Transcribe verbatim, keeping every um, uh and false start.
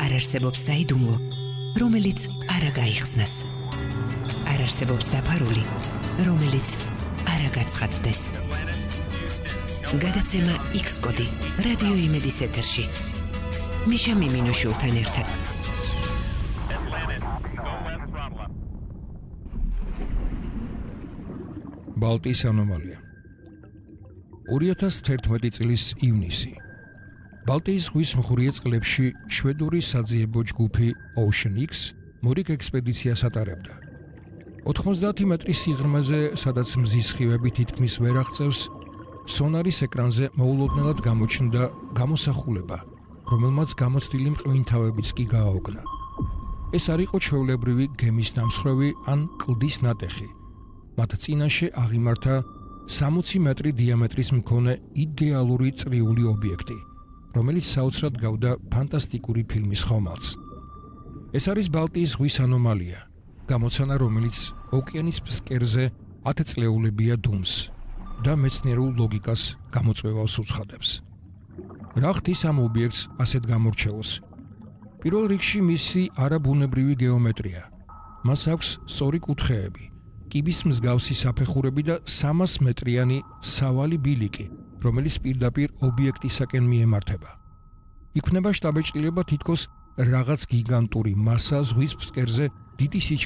არ არსებობს საიდუმლო, რომელიც არ გაიხსნას. არ არსებობს დაფარული, რომელიც არ გაცხადდეს. გადაცემა X კოდი რადიო იმედის ეთერში. მიშა მიმინოშვილთან ერთად. ბალტიის ანომალია. ორი ათას თერთმეტი წლის ივნისი. ბალტიის ზღვის მღვრიე წყლებში შვედური საძიებო ჯგუფი Ocean X მორიგ ექსპედიციას ატარებდა. ოთხმოცდაათი მეტრის სიღრმეზე, სადაც მზის სხივები თითქმის ვერ აღწევს, სონარის ეკრანზე მოულოდნელად გამოჩნდა გამოსახულება, რომელმაც გამოცდილი მყინთავებიც კი გააოგნა. ეს არ იყო ჩვეულებრივი გემის ნამსხვრევი ან კლდის ნატეხი. მათ წინაშე აღიმართა სამოცი მეტრი დიამეტრის მქონე იდეალური წრიული ობიექტი, რომელიც საოცრად გავდა ფანტასტიკური ფილმის ხომალდს. ეს არის ბალტიის ზღვის ანომალია, გამოცანა, რომელიც ოკეანის ფსკერზე ათწლეულებია დუმს და მეცნიერულ ლოგიკას გამოწვევას უცხადებს. რა ხდის ამ ობიექტს ასეთ გამორჩეულს? პირველ რიგში მისი არაბუნებრივი გეომეტრია. მას აქვს სწორი კუთხეები, კიბის მსგავსი საფეხურები და სამას მეტრიანი სავალი ბილიკი, რომელიც პირდაპირ ობიექტისაკენ მიემართება. იქმნება შთაბეჭდილება თითქოს რაღაც გიგანტური მასა ზღვის ფსკერზე დიდი სიჩქარე